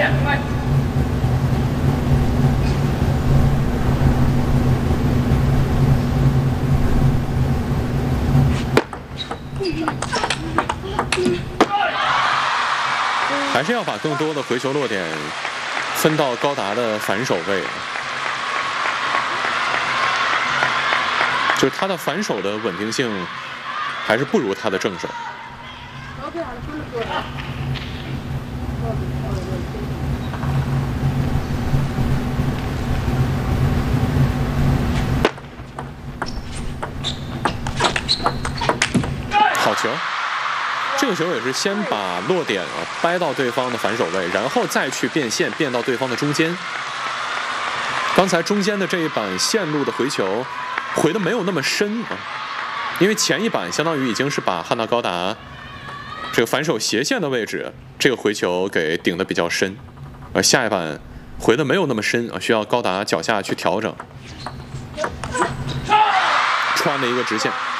还是要把更多的回球落点分到高达的反手位，就是他的反手的稳定性还是不如他的正手。好球！这个球也是先把落点掰到对方的反手位，然后再去变线，变到对方的中间。刚才中间的这一板线路的回球回的没有那么深啊，因为前一板相当于已经是把汉娜高达这个反手斜线的位置这个回球给顶得比较深，而下一板回的没有那么深啊，需要高达脚下去调整，穿了一个直线。